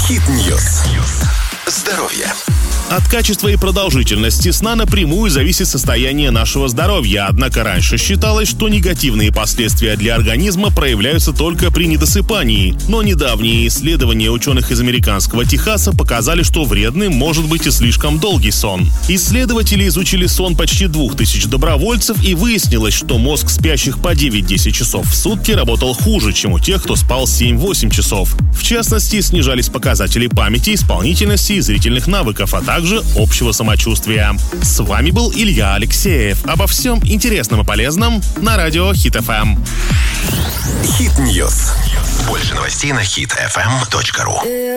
Хит-ньюс. Здоровье. От качества и продолжительности сна напрямую зависит состояние нашего здоровья, однако раньше считалось, что негативные последствия для организма проявляются только при недосыпании. Но недавние исследования ученых из американского Техаса показали, что вредным может быть и слишком долгий сон. Исследователи изучили сон почти 2000 добровольцев, и выяснилось, что мозг спящих по 9-10 часов в сутки работал хуже, чем у тех, кто спал 7-8 часов. В частности, снижались показатели памяти, исполнительности и зрительных навыков, а также общего самочувствия. С вами был Илья Алексеев. Обо всем интересном и полезном на радио Хит-ФМ. Хит-ньюс. Больше новостей на hitfm.ru.